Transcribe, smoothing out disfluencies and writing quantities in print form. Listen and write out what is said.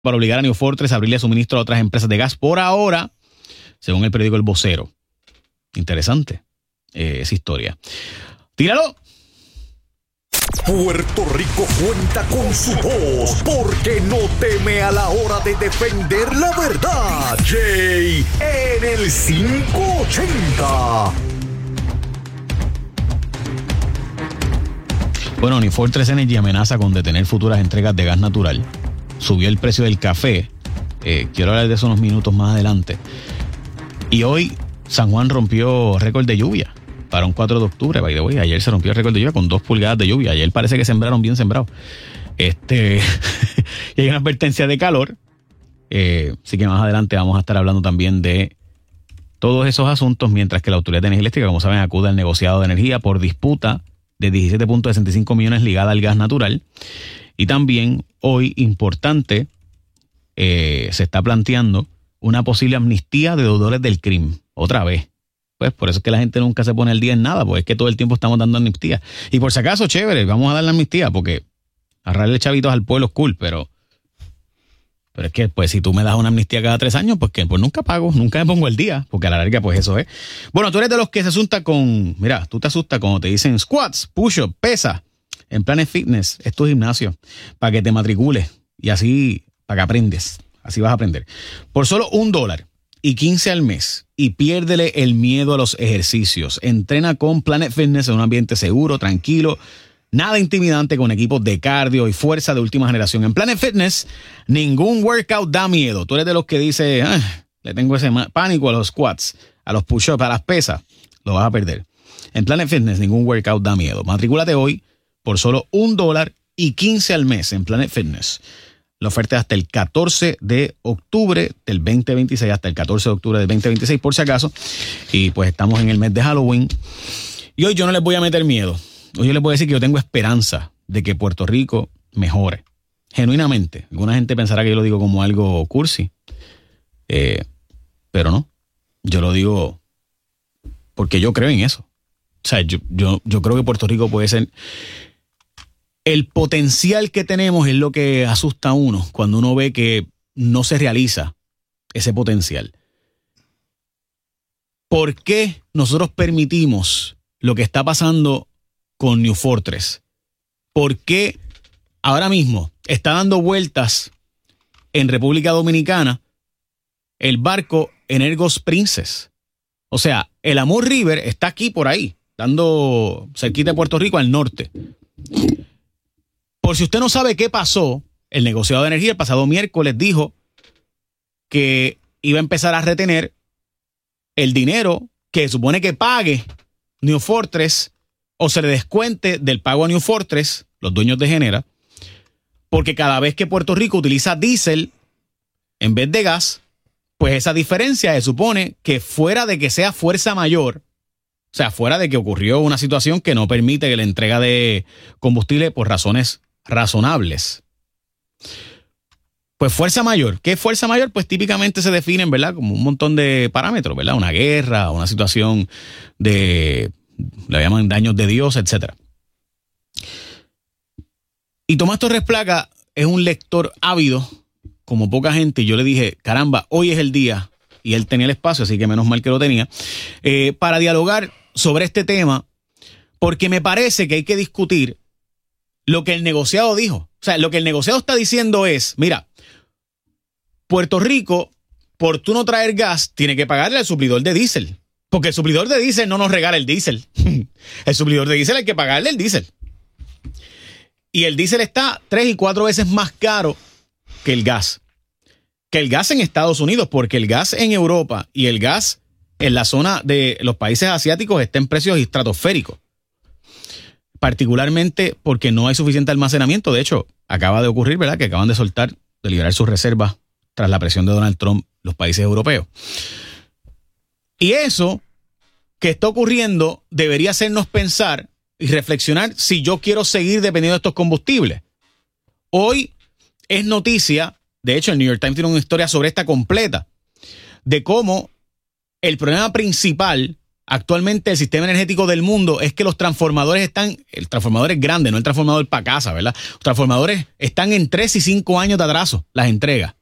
para obligar a New Fortress a abrirle suministro a otras empresas de gas por ahora, según el periódico El Vocero. Interesante esa historia. ¡Tíralo! Puerto Rico cuenta con su voz porque no teme a la hora de defender la verdad. Jay en el 580. Bueno, New Fortress Energy amenaza con detener futuras entregas de gas natural. Subió el precio del café. Quiero hablar de eso unos minutos más adelante. Y hoy San Juan rompió récord de lluvia para un 4 de octubre. By the way, ayer se rompió el récord de lluvia con 2 pulgadas de lluvia. Ayer parece que sembraron bien sembrado. Y hay una advertencia de calor. Así que más adelante vamos a estar hablando también de todos esos asuntos, mientras que la Autoridad de Energía Eléctrica, como saben, acude al negociado de energía por disputa de 17.65 millones ligada al gas natural. Y también hoy, importante, se está planteando una posible amnistía de deudores del crimen. Otra vez. Pues por eso es que la gente nunca se pone al día en nada, porque es que todo el tiempo estamos dando amnistía. Y por si acaso, chévere, vamos a dar la amnistía, porque agarrarle chavitos al pueblo es cool, pero es que pues si tú me das una amnistía cada 3 años, pues que pues nunca pago, nunca me pongo el día, porque a la larga pues eso es. Bueno, tú eres de los que se asustan con, mira, tú te asustas cuando te dicen squats, push-up, pesa. En Planet Fitness es tu gimnasio para que te matricules y así para que aprendes. Así vas a aprender. Por solo $1.15 al mes y piérdele el miedo a los ejercicios. Entrena con Planet Fitness en un ambiente seguro, tranquilo, nada intimidante, con equipos de cardio y fuerza de última generación. En Planet Fitness, ningún workout da miedo. Tú eres de los que dice, le tengo ese pánico a los squats, a los push-ups, a las pesas. Lo vas a perder. En Planet Fitness, ningún workout da miedo. Matricúlate hoy por solo $1.15 al mes en Planet Fitness. La oferta es hasta el 14 de octubre del 2026, hasta el 14 de octubre del 2026, por si acaso. Y pues estamos en el mes de Halloween. Y hoy yo no les voy a meter miedo. Hoy yo les voy a decir que yo tengo esperanza de que Puerto Rico mejore. Genuinamente. Alguna gente pensará que yo lo digo como algo cursi. Pero no. Yo lo digo porque yo creo en eso. O sea, yo creo que Puerto Rico puede ser... El potencial que tenemos es lo que asusta a uno cuando uno ve que no se realiza ese potencial. ¿Por qué nosotros permitimos lo que está pasando con New Fortress? ¿Por qué ahora mismo está dando vueltas en República Dominicana el barco Energos Princess? O sea, el Amur River está aquí por ahí, dando cerquita de Puerto Rico al norte. Por si usted no sabe qué pasó, el negociado de energía el pasado miércoles dijo que iba a empezar a retener el dinero que supone que pague New Fortress o se le descuente del pago a New Fortress, los dueños de Genera, porque cada vez que Puerto Rico utiliza diésel en vez de gas, pues esa diferencia se supone que fuera de que sea fuerza mayor, o sea, fuera de que ocurrió una situación que no permite que la entrega de combustible por razones razonables. Pues fuerza mayor. ¿Qué es fuerza mayor? Pues típicamente se definen, ¿verdad? Como un montón de parámetros, ¿verdad? Una guerra, una situación de, le llaman daños de Dios, etc. Y Tomás Torres Placa es un lector ávido, como poca gente, y yo le dije, caramba, hoy es el día, y él tenía el espacio, así que menos mal que lo tenía, para dialogar sobre este tema, porque me parece que hay que discutir lo que el negociado dijo. O sea, lo que el negociado está diciendo es, mira, Puerto Rico, por tú no traer gas, tiene que pagarle al suplidor de diésel. Porque el suplidor de diésel no nos regala el diésel. El suplidor de diésel hay que pagarle el diésel. Y el diésel está 3 y 4 veces más caro que el gas. Que el gas en Estados Unidos, porque el gas en Europa y el gas en la zona de los países asiáticos está en precios estratosféricos. Particularmente porque no hay suficiente almacenamiento. De hecho, acaba de ocurrir, ¿verdad?, que acaban de liberar sus reservas tras la presión de Donald Trump los países europeos. Y eso que está ocurriendo debería hacernos pensar y reflexionar si yo quiero seguir dependiendo de estos combustibles. Hoy es noticia, de hecho el New York Times tiene una historia sobre esta completa, de cómo el problema principal actualmente el sistema energético del mundo es que los transformadores el transformador es grande, no el transformador para casa, ¿verdad? Los transformadores están en 3 y 5 años de atraso, las entregas.